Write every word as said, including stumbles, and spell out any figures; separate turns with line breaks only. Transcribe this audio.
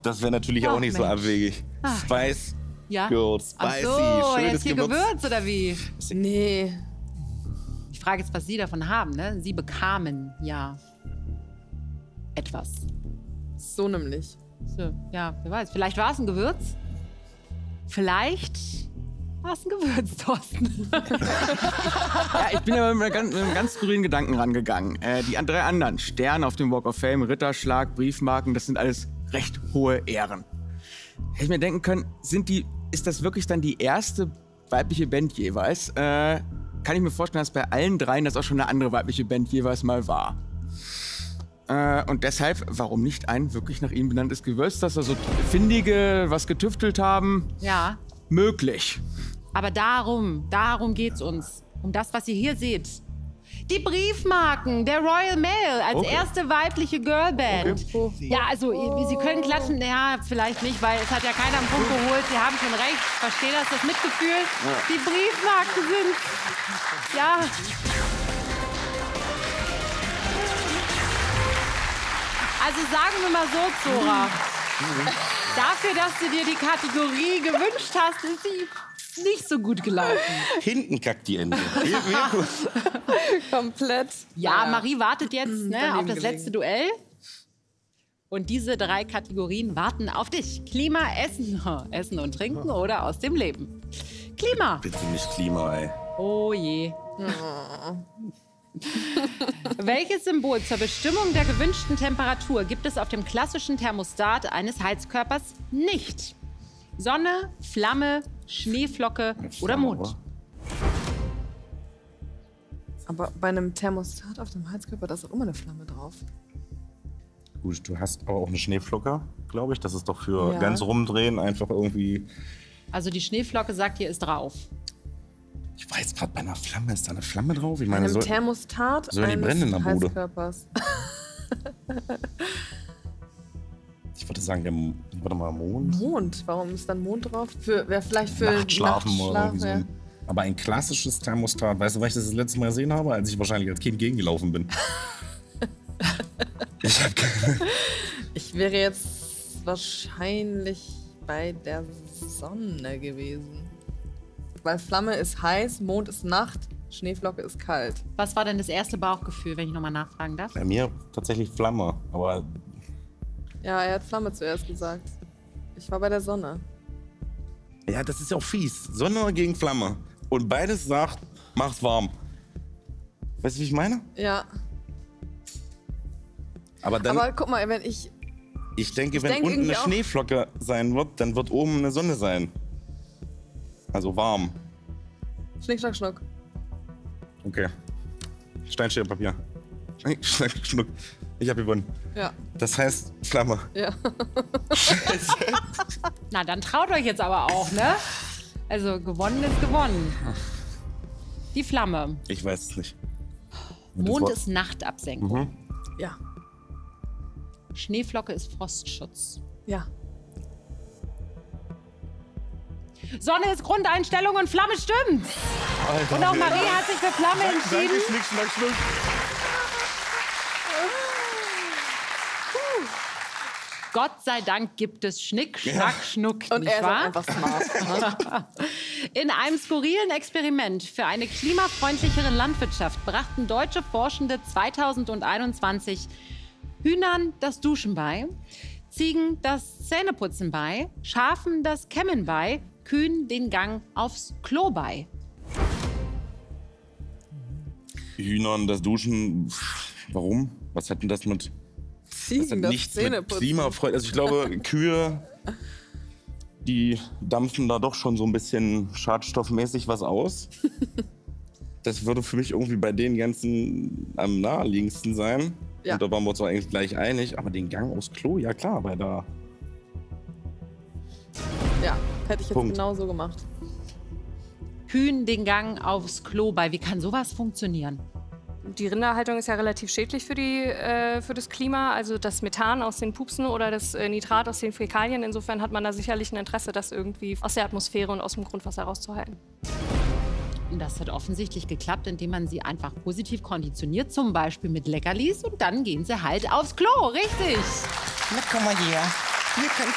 Das wäre natürlich
Ach,
auch nicht
Mensch.
so abwegig.
Ach.
Spice
Ja?
Girls,
Ach
spicy,
so,
schönes
jetzt hier
Gewürz.
Gewürz oder wie?
Nee.
Ich frage jetzt, was Sie davon haben, ne? Sie bekamen ja etwas.
So nämlich.
So, ja, wer weiß. Vielleicht war es ein Gewürz. Vielleicht war es ein Gewürz, Thorsten.
Ja, ich bin ja mit einem ganz, mit einem ganz skurrilen Gedanken rangegangen. Äh, die drei anderen, Sterne auf dem Walk of Fame, Ritterschlag, Briefmarken, das sind alles recht hohe Ehren. Hätte ich mir denken können, sind die, ist das wirklich dann die erste weibliche Band jeweils? Äh, kann ich mir vorstellen, dass bei allen dreien das auch schon eine andere weibliche Band jeweils mal war. Äh, und deshalb, warum nicht ein wirklich nach ihnen benanntes Gewürz, dass da so Findige was getüftelt haben?
Ja,
Möglich.
aber darum, darum geht's uns. Um das, was ihr hier seht. Die Briefmarken der Royal Mail als
Okay.
erste weibliche Girlband.
Okay.
Ja, also Sie können klatschen, ja, vielleicht nicht, weil es hat ja keiner einen Punkt geholt. Sie haben schon recht, ich verstehe das, das Mitgefühl. Die Briefmarken sind, ja. Also sagen wir mal so, Zora. Dafür, dass du dir die Kategorie gewünscht hast, ist sie nicht so gut gelaufen.
Hinten kackt die Ente. Wir- wir-
Komplett.
Ja, Marie wartet jetzt ne,
daneben
auf das
gelegen.
letzte Duell. Und diese drei Kategorien warten auf dich. Klima, Essen, Essen und Trinken oder aus dem Leben. Klima.
Bitte nicht Klima, ey.
Oh je. Welches Symbol zur Bestimmung der gewünschten Temperatur gibt es auf dem klassischen Thermostat eines Heizkörpers nicht? Sonne, Flamme, Schneeflocke oder Mond?
Aber bei einem Thermostat auf dem Heizkörper, da ist auch immer eine Flamme drauf.
Gut, du hast aber auch eine Schneeflocke, glaube ich. Das ist doch für
Ja.
ganz rumdrehen einfach irgendwie.
Also die Schneeflocke sagt, hier ist drauf.
Ich weiß gerade, bei einer Flamme ist da eine Flamme drauf. Ich
Bei
meine,
einem
soll,
Thermostat
sollen die
eines
brennen in der Bude?
Heizkörpers.
ich würde sagen, der M- warte mal, Mond.
Mond. Warum ist dann Mond drauf? Für, wäre vielleicht für
Nachtschlafen oder
Nachtschlaf,
irgendwie so.
ja.
ein- Aber ein klassisches Thermostat, weißt du, weil ich das das letzte Mal gesehen habe, als ich wahrscheinlich als Kind gegengelaufen bin. ich hab keine.
Ich wäre jetzt wahrscheinlich bei der Sonne gewesen. Weil Flamme ist heiß, Mond ist Nacht, Schneeflocke ist kalt.
Was war denn das erste Bauchgefühl, wenn ich nochmal nachfragen darf?
Bei mir tatsächlich Flamme, aber
Ja, er hat Flamme zuerst gesagt. Ich war bei der Sonne.
ja, das ist ja auch fies. Sonne gegen Flamme. Und beides sagt, mach's warm. Weißt du, wie ich meine?
Ja,
Aber dann,
aber guck mal, wenn ich...
ich denke,
ich
wenn
denk
unten eine
irgendwie auch-
Schneeflocke sein wird, dann wird oben eine Sonne sein. Also warm.
Schnick, schnack, schnuck.
Okay. Stein, Schere, Papier. Schnack, Schnuck. Ich habe gewonnen.
Ja,
Das heißt Flamme.
ja.
Na, dann traut euch jetzt aber auch, ne? Also gewonnen ist gewonnen. Die Flamme.
Ich weiß es nicht.
Mond
Das
ist Nachtabsenkung.
Mhm.
Ja,
Schneeflocke ist Frostschutz.
ja.
Sonne ist Grundeinstellung und Flamme stimmt.
Alter,
Und auch Marie hat sich für Flamme entschieden.
Danke, Schnick, Schnack, Schnuck.
Gott sei Dank gibt es Schnick, Schnack, Schnuck,
Und
nicht
er ist auch
wahr?
einfach smart.
In einem skurrilen Experiment für eine klimafreundlichere Landwirtschaft brachten deutsche Forschende zweitausendeinundzwanzig Hühnern das Duschen bei, Ziegen das Zähneputzen bei, Schafen das Kämmen bei, Kühen den Gang aufs Klo bei.
Hühnern, das Duschen. pff, Warum? Was hat denn das mit. Das hat
Ziegen, das
nichts mit
Zähneputzen.
Klimafreund. Also ich glaube, Kühe, die dampfen da doch schon so ein bisschen schadstoffmäßig was aus. Das würde für mich irgendwie bei den ganzen am naheliegendsten sein.
Ja.
Und da waren wir uns auch eigentlich gleich einig. Aber den Gang aufs Klo, ja klar, weil da.
Ja, hätte ich jetzt
Punkt.
genau so gemacht.
Kühen den Gang aufs Klo bei. Wie kann sowas funktionieren?
Die Rinderhaltung ist ja relativ schädlich für, die, äh, für das Klima. Also das Methan aus den Pupsen oder das äh, Nitrat aus den Fäkalien. Insofern hat man da sicherlich ein Interesse, das irgendwie aus der Atmosphäre und aus dem Grundwasser rauszuhalten.
Und das hat offensichtlich geklappt, indem man sie einfach positiv konditioniert, zum Beispiel mit Leckerlis. Und dann gehen sie halt aufs Klo, richtig.
Na komm mal her. Hier kannst